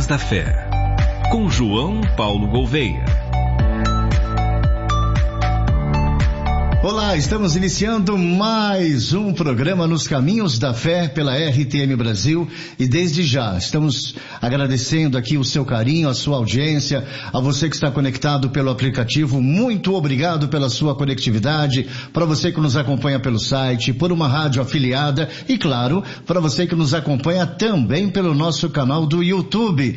Caminhos da Fé, com João Paulo Gouveia. Olá, estamos iniciando mais um programa Nos Caminhos da Fé pela RTM Brasil e desde já estamos agradecendo aqui o seu carinho, a sua audiência, a você que está conectado pelo aplicativo, muito obrigado pela sua conectividade, para você que nos acompanha pelo site, por uma rádio afiliada e claro, para você que nos acompanha também pelo nosso canal do YouTube,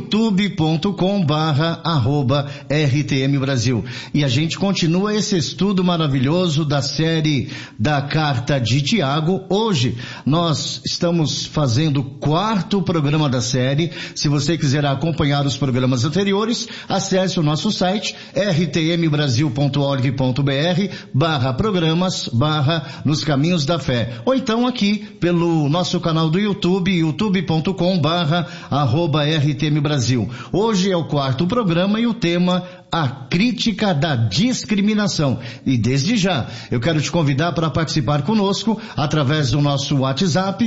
youtube.com/RTM Brasil. E a gente continua esse estudo maravilhoso da série da Carta de Tiago. Hoje nós estamos fazendo o 4º programa da série. Se você quiser acompanhar os programas anteriores, acesse o nosso site rtmbrasil.org.br/programas/Nos Caminhos da Fé. Ou então aqui pelo nosso canal do YouTube, youtube.com/RTM Brasil. Hoje é o 4º programa e o tema: a crítica da discriminação. E desde já, eu quero te convidar para participar conosco através do nosso WhatsApp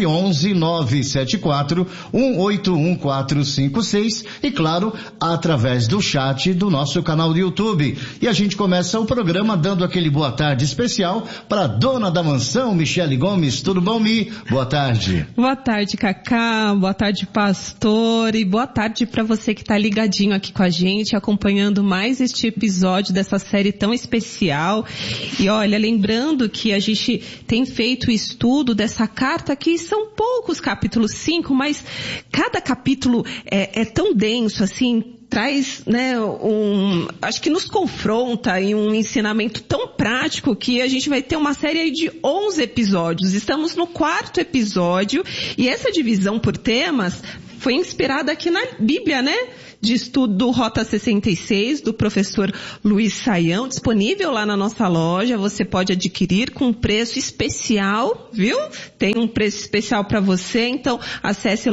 11-974-181456 e claro, através do chat do nosso canal do YouTube. E a gente começa o programa dando aquele boa tarde especial para a dona da mansão, Michele Gomes. Tudo bom, Mi? Boa tarde. Boa tarde, Cacá. Boa tarde, pastor. E boa tarde para você que está ligadinho aqui com a gente, acompanhando mais este episódio dessa série tão especial. E olha, lembrando que a gente tem feito o estudo dessa carta, que são poucos capítulos, 5, mas cada capítulo é tão denso, assim, traz, né, acho que nos confronta em um ensinamento tão prático que a gente vai ter uma série aí de 11 episódios. Estamos no 4º episódio e essa divisão por temas foi inspirada aqui na Bíblia, né? De estudo do Rota 66, do professor Luiz Saião, disponível lá na nossa loja. Você pode adquirir com preço especial, viu? Tem um preço especial para você, então acesse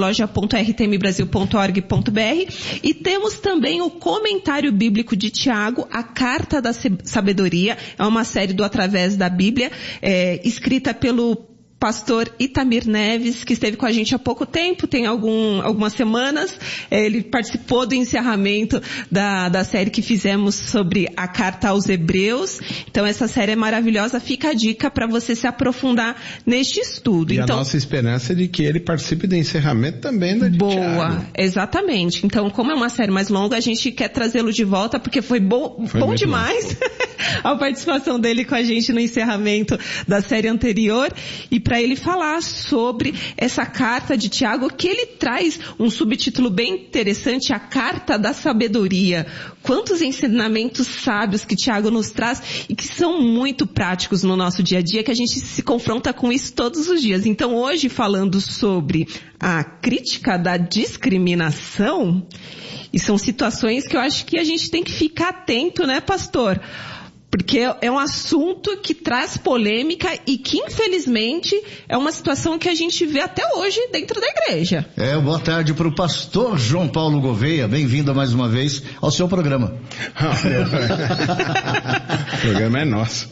loja.rtmbrasil.org.br. E temos também o comentário bíblico de Tiago, a Carta da Sabedoria. É uma série do Através da Bíblia, escrita pelo pastor Itamir Neves, que esteve com a gente há pouco tempo, tem algumas semanas. Ele participou do encerramento da série que fizemos sobre a Carta aos Hebreus. Então essa série é maravilhosa, fica a dica para você se aprofundar neste estudo. E então, a nossa esperança é de que ele participe do encerramento também da Boa, Tiago. Exatamente. Então, como é uma série mais longa, a gente quer trazê-lo de volta, porque foi bom demais a participação dele com a gente no encerramento da série anterior, e para ele falar sobre essa carta de Tiago, que ele traz um subtítulo bem interessante, a Carta da Sabedoria. Quantos ensinamentos sábios que Tiago nos traz e que são muito práticos no nosso dia a dia, que a gente se confronta com isso todos os dias. Então hoje, falando sobre a crítica da discriminação, e são situações que eu acho que a gente tem que ficar atento, né, pastor? Porque é um assunto que traz polêmica e que, infelizmente, é uma situação que a gente vê até hoje dentro da igreja. Boa tarde para o pastor João Paulo Gouveia. Bem-vindo mais uma vez ao seu programa. O programa é nosso.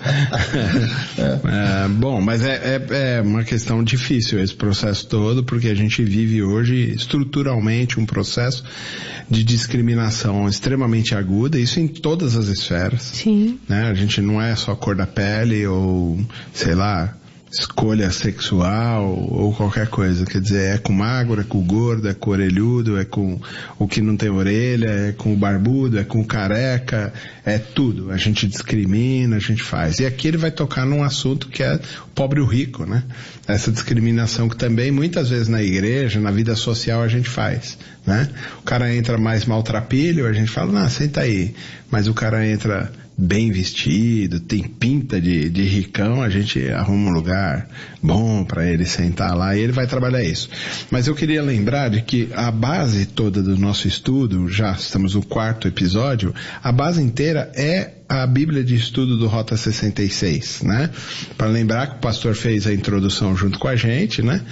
Bom, mas é uma questão difícil esse processo todo, porque a gente vive hoje estruturalmente um processo de discriminação extremamente aguda, isso em todas as esferas. Sim. Né? A gente não é só cor da pele ou, sei lá, escolha sexual ou qualquer coisa. Quer dizer, é com magro, é com gordo, é com orelhudo, é com o que não tem orelha, é com o barbudo, é com o careca, é tudo. A gente discrimina, a gente faz. E aqui ele vai tocar num assunto que é o pobre e o rico, né? Essa discriminação que também muitas vezes na igreja, na vida social a gente faz, né? O cara entra mais maltrapilho, a gente fala, senta aí. Mas o cara entra bem vestido, tem pinta de ricão, a gente arruma um lugar bom para ele sentar lá e ele vai trabalhar isso. Mas eu queria lembrar de que a base toda do nosso estudo, já estamos no 4º episódio, a base inteira é a Bíblia de Estudo do Rota 66, né? Para lembrar que o pastor fez a introdução junto com a gente, né?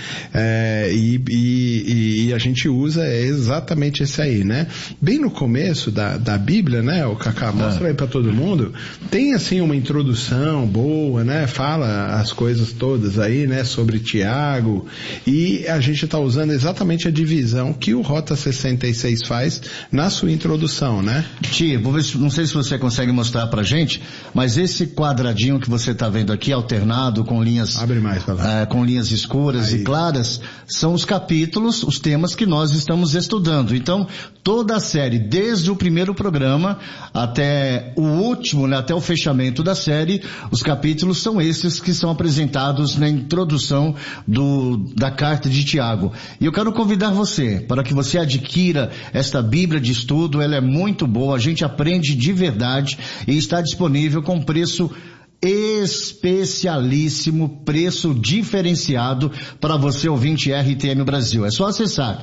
E a gente usa exatamente esse aí, né? Bem no começo da Bíblia, né? O Cacá, mostra aí para todo mundo. Tem assim uma introdução boa, né? Fala as coisas todas aí, né? Sobre Tiago, e a gente está usando exatamente a divisão que o Rota 66 faz na sua introdução, né? Tia, vou ver não sei se você consegue mostrar pra gente, mas esse quadradinho que você está vendo aqui, alternado com linhas, abre mais, com linhas escuras aí e claras, são os capítulos, os temas que nós estamos estudando. Então, toda a série, desde o primeiro programa até o último, né, até o fechamento da série, os capítulos são esses que são apresentados na introdução da carta de Tiago. E eu quero convidar você para que você adquira esta Bíblia de estudo. Ela é muito boa, a gente aprende de verdade e está disponível com preço especialíssimo, preço diferenciado para você ouvinte RTM Brasil. É só acessar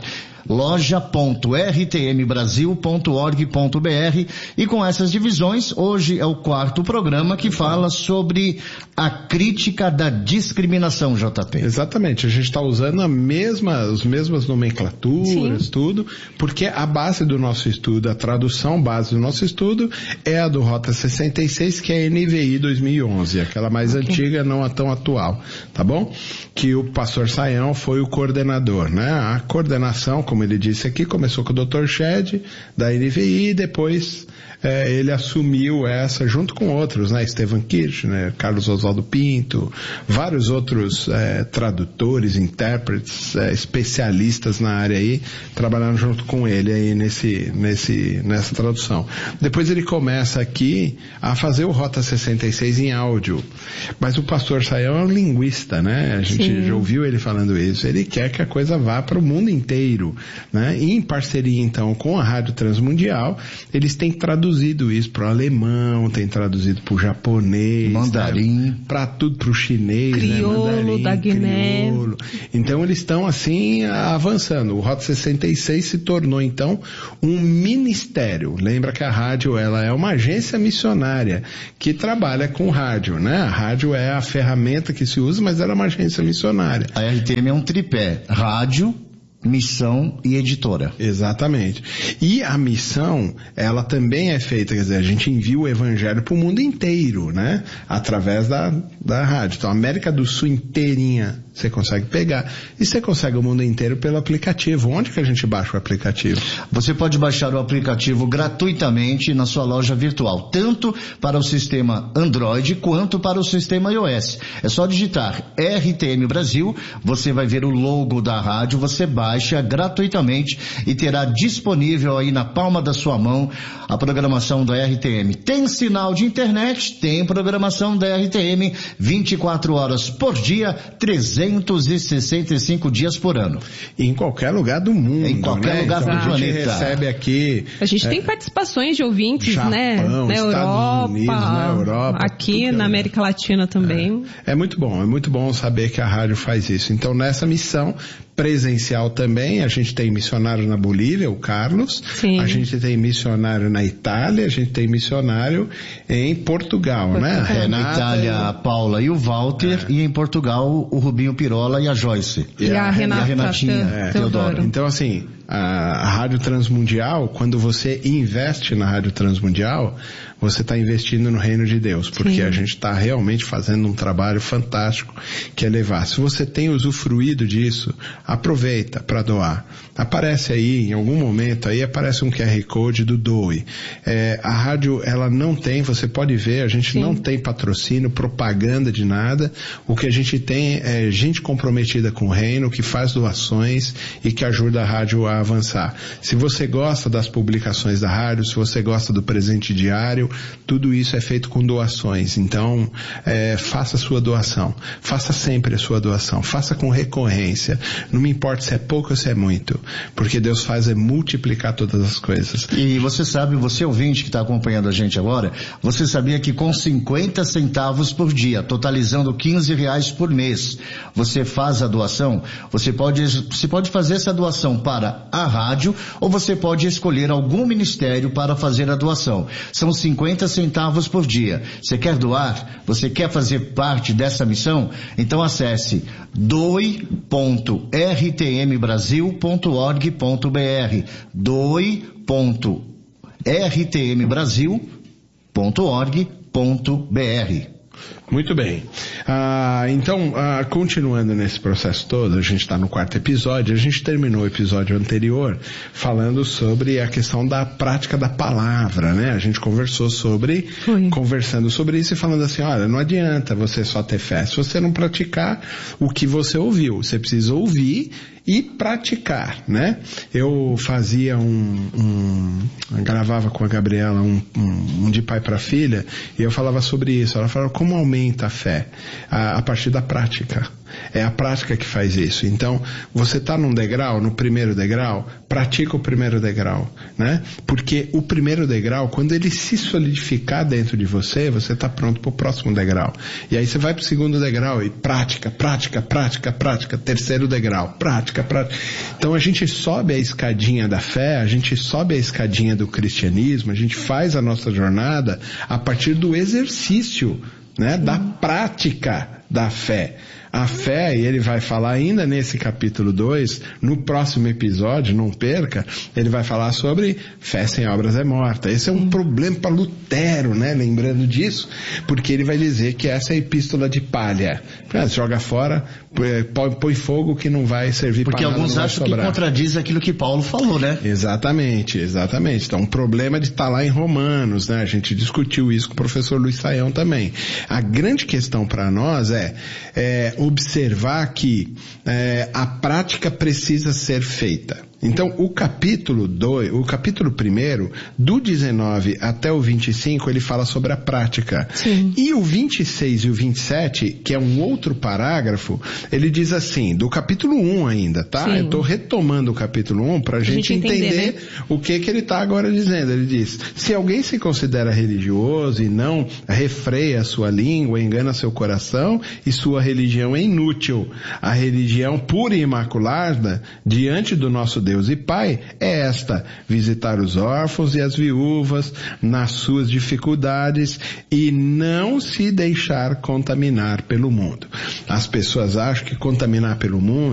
loja.rtmbrasil.org.br e com essas divisões, hoje é o 4º programa que fala sobre a crítica da discriminação, JP. Exatamente, a gente está usando as mesmas nomenclaturas, sim, tudo, porque a base do nosso estudo, a tradução base do nosso estudo é a do Rota 66, que é a NVI 2011, aquela mais antiga, não a tão atual, tá bom? Que o pastor Sayão foi o coordenador, né? A coordenação, como ele disse aqui, começou com o Dr. Shed, da NVI, e depois ele assumiu essa junto com outros, né? Stephen Kirchner, Carlos Oswaldo Pinto, vários outros tradutores, intérpretes, especialistas na área aí, trabalhando junto com ele aí nessa tradução. Depois ele começa aqui a fazer o Rota 66 em áudio. Mas o pastor Sayão é um linguista, né? A gente já ouviu ele falando isso. Ele quer que a coisa vá para o mundo inteiro, né? E em parceria então com a Rádio Transmundial, eles têm traduzido isso para o alemão, tem traduzido para o japonês, mandarim, para tudo, para o chinês, crioulo, né? Mandarim, da Guiné. Crioulo. Então eles estão assim avançando. O Rota 66 se tornou então um ministério. Lembra que a rádio, ela é uma agência missionária que trabalha com rádio, né? A rádio é a ferramenta que se usa, mas ela é uma agência missionária. A RTM é um tripé: rádio, missão e editora. Exatamente. E a missão, ela também é feita, quer dizer, a gente envia o evangelho para o mundo inteiro, né? Através da rádio. Então, a América do Sul inteirinha você consegue pegar. E você consegue o mundo inteiro pelo aplicativo. Onde que a gente baixa o aplicativo? Você pode baixar o aplicativo gratuitamente na sua loja virtual, tanto para o sistema Android quanto para o sistema iOS. É só digitar RTM Brasil, você vai ver o logo da rádio, você baixa gratuitamente e terá disponível aí na palma da sua mão a programação da RTM. Tem sinal de internet, tem programação da RTM 24 horas por dia, 365 dias por ano. Em qualquer lugar do mundo. Em qualquer lugar do planeta. A gente recebe aqui. A gente tem participações de ouvintes, Japão, né? Na Estados Unidos, na Europa. Aqui na América Latina também. É muito bom saber que a rádio faz isso. Então, nessa missão presencial também, a gente tem missionário na Bolívia, o Carlos. Sim. A gente tem missionário na Itália, a gente tem missionário em Portugal, né? Na Itália, a Paula e o Walter, e em Portugal, o Rubinho Pirola e a Joyce. E a Renatinha Teodoro. Então, assim, a Rádio Transmundial, quando você investe na Rádio Transmundial, você está investindo no reino de Deus, porque a gente está realmente fazendo um trabalho fantástico que é levar. Se você tem usufruído disso, aproveita para doar. Aparece aí, em algum momento, aí aparece um QR Code do Doe. A rádio, ela não tem, você pode ver, a gente não tem patrocínio, propaganda de nada. O que a gente tem é gente comprometida com o reino, que faz doações e que ajuda a rádio a avançar. Se você gosta das publicações da rádio, se você gosta do presente diário, tudo isso é feito com doações. Então, faça a sua doação. Faça sempre a sua doação. Faça com recorrência. Não me importa se é pouco ou se é muito. Porque Deus faz multiplicar todas as coisas. E você sabe, você ouvinte que está acompanhando a gente agora, você sabia que com 50 centavos por dia, totalizando R$15 por mês, você faz a doação? Você pode fazer essa doação para à rádio, ou você pode escolher algum ministério para fazer a doação. São 50 centavos por dia. Você quer doar? Você quer fazer parte dessa missão? Então acesse doe.rtmbrasil.org.br doe.rtmbrasil.org.br. Muito bem. Então, continuando nesse processo todo, a gente está no 4º episódio, a gente terminou o episódio anterior falando sobre a questão da prática da palavra, né? A gente conversando sobre isso e falando assim, olha, não adianta você só ter fé, se você não praticar o que você ouviu, você precisa ouvir e praticar, né? Eu fazia gravava com a Gabriela um de pai para filha, e eu falava sobre isso. Ela falava, como aumenta a fé? A partir da prática. É a prática que faz isso. Então, você está num degrau, no primeiro degrau, pratica o primeiro degrau, né? Porque o primeiro degrau, quando ele se solidificar dentro de você, você está pronto para o próximo degrau. E aí você vai para o segundo degrau e prática, terceiro degrau, prática. Então a gente sobe a escadinha da fé, a gente sobe a escadinha do cristianismo, a gente faz a nossa jornada a partir do exercício, né? Da prática da fé. A fé, e ele vai falar ainda nesse capítulo 2, no próximo episódio, não perca, ele vai falar sobre fé sem obras é morta. Esse é um problema para Lutero, né? Lembrando disso, porque ele vai dizer que essa é a epístola de palha. Joga fora, põe fogo que não vai servir para nada. Porque alguns acham que contradiz aquilo que Paulo falou, né? Exatamente. Então, um problema de estar lá em Romanos, né? A gente discutiu isso com o professor Luiz Saião também. A grande questão para nós é observar que a prática precisa ser feita. Então, o capítulo 1, do 19 até o 25, ele fala sobre a prática. Sim. E o 26 e o 27, que é um outro parágrafo, ele diz assim, do capítulo 1 ainda, tá? Sim. Eu estou retomando o capítulo 1 para a gente entender, né? O que ele está agora dizendo. Ele diz, se alguém se considera religioso e não refreia a sua língua, engana seu coração e sua religião é inútil. A religião pura e imaculada diante do nosso Deus e Pai é esta: visitar os órfãos e as viúvas nas suas dificuldades e não se deixar contaminar pelo mundo. As pessoas acham que contaminar pelo mundo